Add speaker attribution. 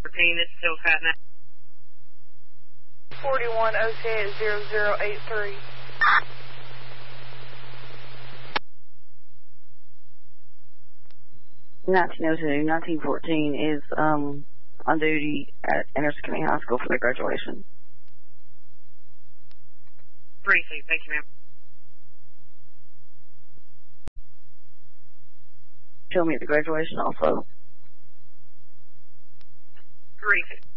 Speaker 1: It's still fat now.
Speaker 2: 41 OTA 0083.
Speaker 3: (1902) 1914 is on duty at Anderson County High School for their graduation.
Speaker 1: Briefly, thank you, ma'am.
Speaker 3: Show me at the graduation also.
Speaker 1: Briefly.